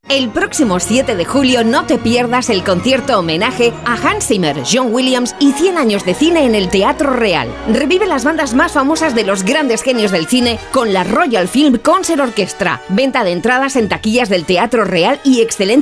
El próximo 7 de julio no te pierdas el concierto homenaje a Hans Zimmer, John Williams y 100 años de cine en el Teatro Real. Revive las bandas más famosas de los grandes genios del cine con la Royal Film Concert Orchestra. Venta de entradas en taquillas del Teatro Real y excelente